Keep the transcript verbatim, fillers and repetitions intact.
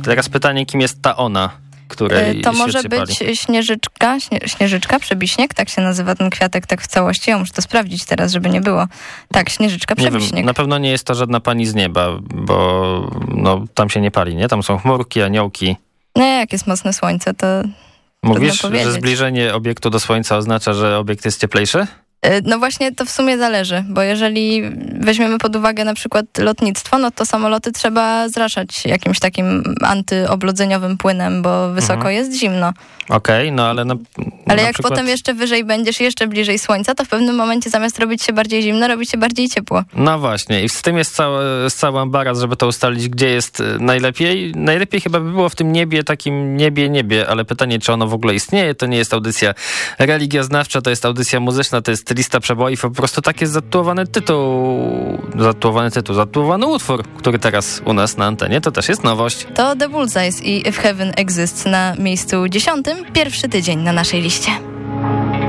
Teraz pytanie, kim jest ta ona, której To może być pali? śnieżyczka, śnie, śnieżyczka, przebiśnieg, tak się nazywa ten kwiatek tak w całości. Ja muszę to sprawdzić teraz, żeby nie było. Tak, śnieżyczka, przebiśnieg. Nie wiem, na pewno nie jest to żadna pani z nieba, bo no, tam się nie pali, nie? Tam są chmurki, aniołki. No jak jest mocne słońce, to Mówisz, że zbliżenie obiektu do Słońca oznacza, że obiekt jest cieplejszy? No właśnie to w sumie zależy, bo jeżeli weźmiemy pod uwagę na przykład lotnictwo, no to samoloty trzeba zraszać jakimś takim antyoblodzenioowym płynem, bo wysoko mhm. jest zimno. Okej, okay, no ale na, Ale na jak przykład... potem jeszcze wyżej będziesz, jeszcze bliżej Słońca, to w pewnym momencie zamiast robić się bardziej zimno, robi się bardziej ciepło. No właśnie i z tym jest cały, cały ambaras, żeby to ustalić, gdzie jest najlepiej. Najlepiej chyba by było w tym niebie, takim niebie, niebie, ale pytanie, czy ono w ogóle istnieje, to nie jest audycja religioznawcza, to jest audycja muzyczna, to jest lista przebojów, po prostu tak jest zatytułowany tytuł, zatytułowany tytuł, zatytułowany utwór, który teraz u nas na antenie, to też jest nowość. To The Bullseyes i If Heaven Exists na miejscu dziesiątym, pierwszy tydzień na naszej liście.